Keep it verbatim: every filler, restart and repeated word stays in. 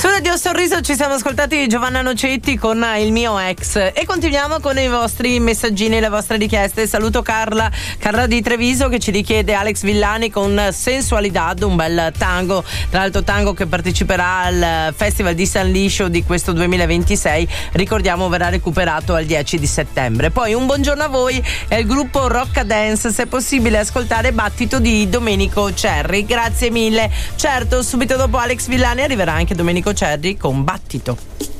Su Radio Sorriso ci siamo ascoltati Giovanna Nocetti con Il mio ex e continuiamo con i vostri messaggini, le vostre richieste. Saluto Carla, Carla di Treviso, che ci richiede Alex Villani con Sensualidad, un bel tango, tra l'altro tango che parteciperà al Festival di San Liscio di questo duemilaventisei, ricordiamo verrà recuperato al dieci di settembre. Poi un buongiorno a voi e al gruppo Rocca Dance, se è possibile ascoltare Battito di Domenico Cerri, grazie mille. Certo, subito dopo Alex Villani arriverà anche Domenico Cerri con Battito.